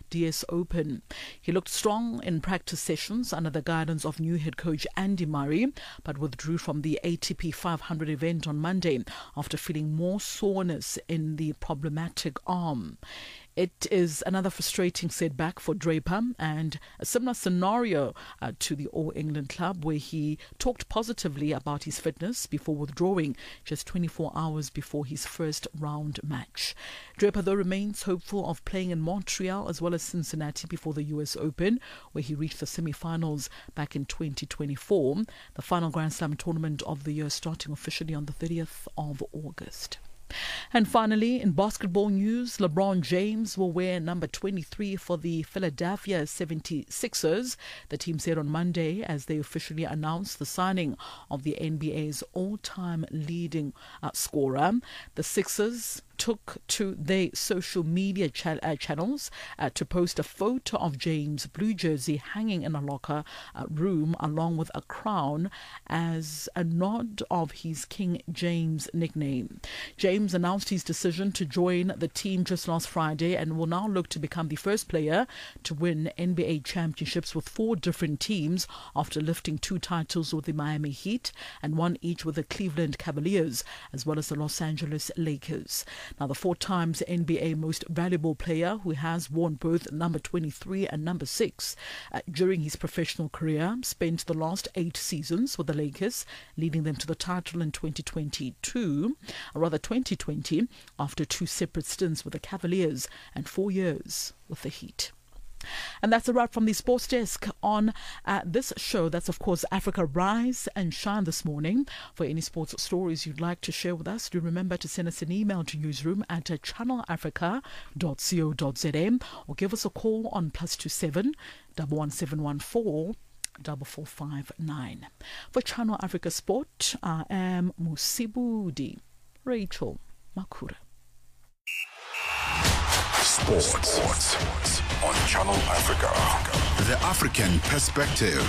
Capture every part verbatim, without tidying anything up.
D S Open. He looked strong in practice sessions under the guidance of new head coach Andy Murray, but withdrew from the A T P five hundred event on Monday after feeling more soreness in the problematic arm. It is another frustrating setback for Draper, and a similar scenario uh, to the All England club, where he talked positively about his fitness before withdrawing just twenty-four hours before his first round match. Draper, though, remains hopeful of playing in Montreal as well as Cincinnati before the U S Open, where he reached the semi-finals back in twenty twenty-four, the final Grand Slam tournament of the year, starting officially on the thirtieth of August. And finally, in basketball news, LeBron James will wear number twenty-three for the Philadelphia seventy-sixers, the team said on Monday, as they officially announced the signing of the N B A's all-time leading uh, scorer. The Sixers took to their social media cha- uh, channels uh, to post a photo of James' blue jersey hanging in a locker uh, room along with a crown as a nod of his King James nickname. James announced his decision to join the team just last Friday and will now look to become the first player to win N B A championships with four different teams after lifting two titles with the Miami Heat and one each with the Cleveland Cavaliers as well as the Los Angeles Lakers. Now, the four times N B A most valuable player, who has worn both number twenty-three and number six uh, during his professional career, spent the last eight seasons with the Lakers, leading them to the title in twenty twenty-two, or rather twenty twenty, after two separate stints with the Cavaliers and four years with the Heat. And that's a wrap from the Sports Desk on uh, this show. That's, of course, Africa Rise and Shine this morning. For any sports stories you'd like to share with us, do remember to send us an email to newsroom at uh, channel africa dot co dot za or give us a call on plus two seven one one seven one four double four five nine. For Channel Africa Sport, I am Musibudi Rachel Makura. Sports. Sports on Channel Africa. The African Perspective.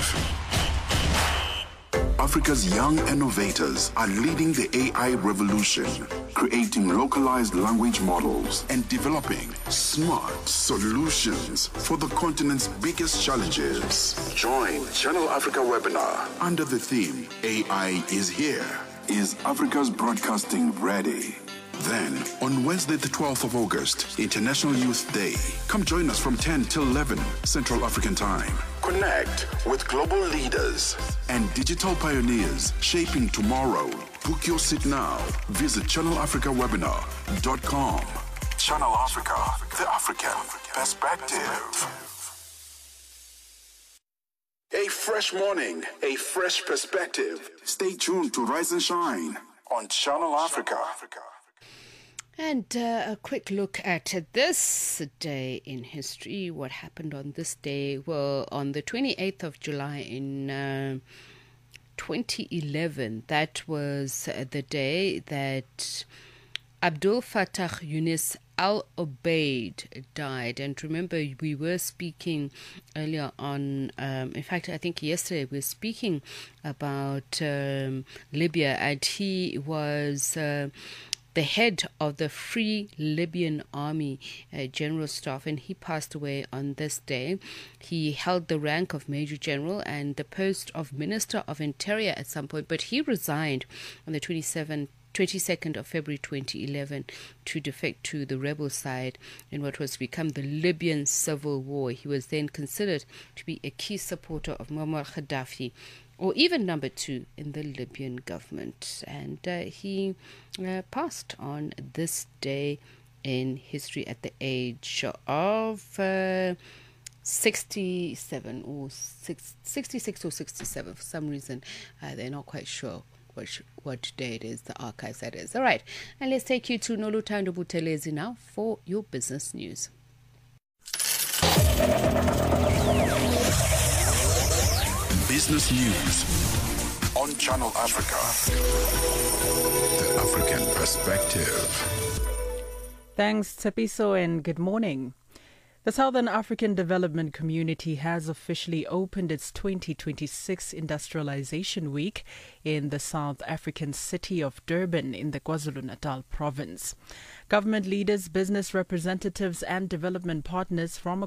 Africa's young innovators are leading the A I revolution, creating localized language models and developing smart solutions for the continent's biggest challenges. Join Channel Africa webinar under the theme A I is here. Is Africa's broadcasting ready? Then, on Wednesday the twelfth of August, International Youth Day, come join us from ten till eleven Central African Time. Connect with global leaders and digital pioneers shaping tomorrow. Book your seat now. Visit channel africa webinar dot com. Channel Africa, the African Perspective. A fresh morning, a fresh perspective. Stay tuned to Rise and Shine on Channel Africa. And uh, a quick look at this day in history. What happened on this day? Well, on the twenty-eighth of July in uh, twenty eleven, that was uh, the day that Abdul Fattah Yunus Al-Obeid died. And remember, we were speaking earlier on, um, in fact, I think yesterday we were speaking about um, Libya, and he was Uh, the head of the Free Libyan Army uh, General Staff, and he passed away on this day. He held the rank of Major General and the post of Minister of Interior at some point, but he resigned on the twenty-second of February twenty eleven to defect to the rebel side in what was to become the Libyan Civil War. He was then considered to be a key supporter of Muammar Gaddafi, or even number two in the Libyan government. And uh, he uh, passed on this day in history at the age of uh, sixty-seven or six, sixty-six or sixty-seven. For some reason, uh, they're not quite sure what, what day it is, the archives that is. All right, and let's take you to Noluthando Buthelezi now for your business news. Business news on Channel Africa. The African Perspective. Thanks, Tsepiso, and good morning. The Southern African Development Community has officially opened its twenty twenty-six Industrialization Week in the South African city of Durban in the KwaZulu-Natal province. Government leaders, business representatives and development partners from